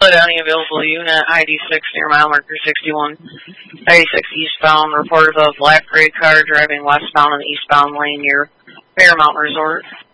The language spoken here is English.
Any available unit, ID 6 near mile marker 61, 36 eastbound, reported of black gray car driving westbound in the eastbound lane near Fairmount Resort.